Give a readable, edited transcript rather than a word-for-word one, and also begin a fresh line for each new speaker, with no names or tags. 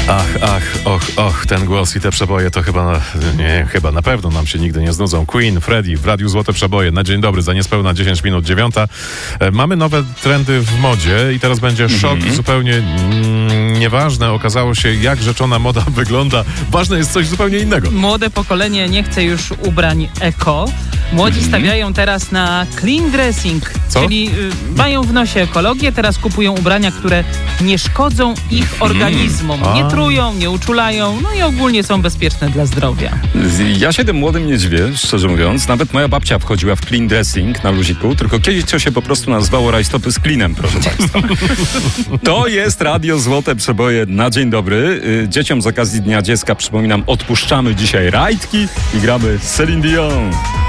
Ten głos i te przeboje to chyba na pewno nam się nigdy nie znudzą. Queen, Freddie w Radiu Złote Przeboje. Na dzień dobry, za niespełna 10 minut 9. Mamy nowe trendy w modzie i teraz będzie szok zupełnie nieważne. Okazało się, jak rzeczona moda wygląda. Ważne jest coś zupełnie innego.
Młode pokolenie nie chce już ubrań eko. Młodzi stawiają teraz na clean dressing, czyli mają w nosie ekologię, teraz kupują ubrania, które nie szkodzą ich organizmom. Nie trują, nie uczulają, no i ogólnie są bezpieczne dla zdrowia.
Ja się tym młodym nie dziwię, szczerze mówiąc. Nawet moja babcia wchodziła w clean dressing na luziku, tylko kiedyś to się po prostu nazywało rajstopy z cleanem, proszę państwa. To jest Radio Złote Przeboje na dzień dobry. Dzieciom z okazji Dnia Dziecka, przypominam, odpuszczamy dzisiaj rajtki i gramy Celine Dion.